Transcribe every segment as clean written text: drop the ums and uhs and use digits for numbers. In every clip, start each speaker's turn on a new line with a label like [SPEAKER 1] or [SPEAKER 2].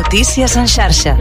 [SPEAKER 1] Notícies en xarxa.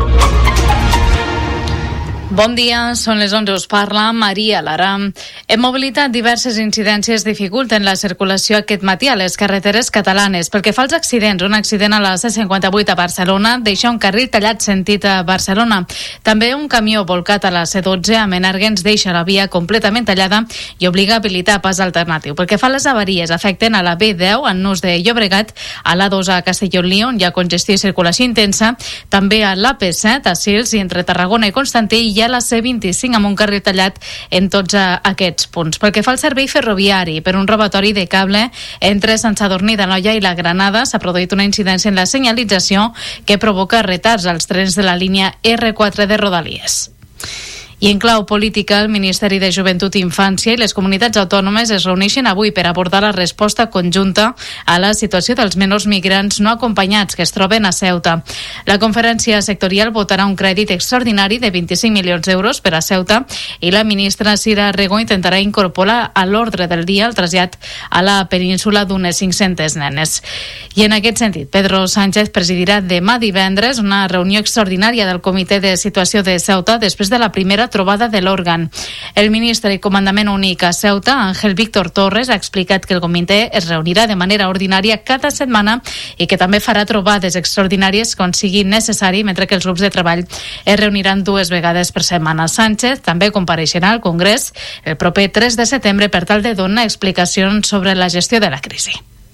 [SPEAKER 2] Bon dia, són les 11, us parla Maria Lara. En mobilitat, diverses incidències dificulten la circulació aquest matí a les carreteres catalanes. Pel que fa als accidents, un accident a la C58 a Barcelona deixa un carril tallat sentit a Barcelona. També un camió volcat a la C12 a Menàrguens deixa la via completament tallada i obliga a habilitar pas alternatiu. Pel que fa a les avaries, afecten a la B10 en Nus de Llobregat, a l'A2 a Castellolí, on hi ha congestió i circulació intensa, també a l'AP7 a Sils i entre Tarragona i Constantí hi ha la C25 amb un carril tallat en tots aquests punts. Pel que fa al servei ferroviari, per un robatori de cable entre Sant Sadurní d'Anoia i la Granada s'ha produït una incidència en la senyalització que provoca retards als trens de la línia R4 de Rodalies. I en clau política, el Ministeri de Joventut i Infància i les comunitats autònomes es reuneixen avui per abordar la resposta conjunta a la situació dels menors migrants no acompanyats que es troben a Ceuta. La conferència sectorial votarà un crèdit extraordinari de 25 milions d'euros per a Ceuta i la ministra Sira Rego intentarà incorporar a l'ordre del dia el trasllat a la península d'unes 500 nenes. I en aquest sentit, Pedro Sánchez presidirà demà divendres una reunió extraordinària del Comitè de Situació de Ceuta després de la primera trobada de l'òrgan. El ministre i comandament únic a Ceuta, Ángel Víctor Torres, ha explicat que el comitè es reunirà de manera ordinària cada setmana i que també farà trobades extraordinàries quan sigui necessari, mentre que els grups de treball es reuniran 2 vegades per setmana. Sánchez també compareixerà al Congrés el proper 3 de setembre per tal de donar explicacions sobre la gestió de la crisi.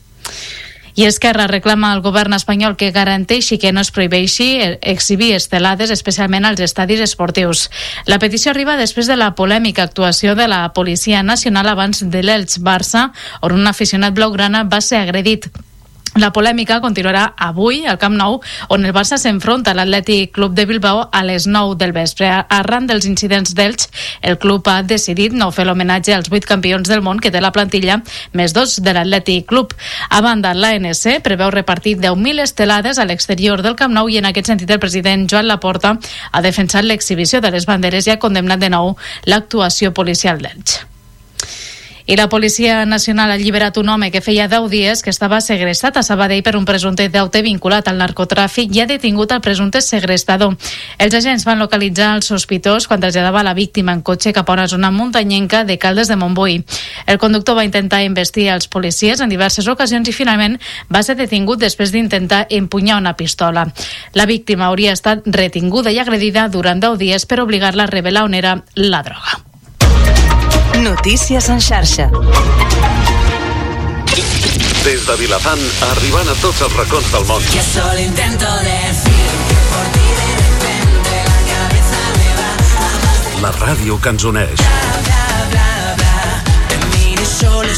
[SPEAKER 2] I Esquerra reclama al govern espanyol que garanteixi que no es prohibeixi exhibir estelades, especialment als estadis esportius. La petició arriba després de la polèmica actuació de la Policia Nacional abans de l'Elx-Barça, on un aficionat blaugrana va ser agredit. La polèmica continuarà avui al Camp Nou, on el Barça s'enfronta a l'Atlètic Club de Bilbao a les 9 del vespre. Arran dels incidents d'Elx, el club ha decidit no fer l'homenatge als 8 campions del món que té la plantilla, més 2 de l'Atlètic Club. A banda, l'ANC preveu repartir 10.000 estelades a l'exterior del Camp Nou i en aquest sentit el president Joan Laporta ha defensat l'exhibició de les banderes i ha condemnat de nou l'actuació policial d'Elx. I la Policia Nacional ha alliberat un home que feia 10 dies que estava segrestat a Sabadell per un presumpte deute vinculat al narcotràfic i ha detingut el presumpte segrestador. Els agents van localitzar el sospitós quan traslladava la víctima en cotxe cap a una zona muntanyenca de Caldes de Montbui. El conductor va intentar investir als policies en diverses ocasions i finalment va ser detingut després d'intentar empunyar una pistola. La víctima hauria estat retinguda i agredida durant 10 dies per obligar-la a revelar on era la droga.
[SPEAKER 1] Notícies en xarxa.
[SPEAKER 3] Des de Vilafant, arribant a tots els racons del món.
[SPEAKER 4] Yo solo intento decir que por ti de repente la cabeza me va.
[SPEAKER 3] La ràdio que ens uneix.
[SPEAKER 4] Bla, bla, bla, bla. Te miro y solo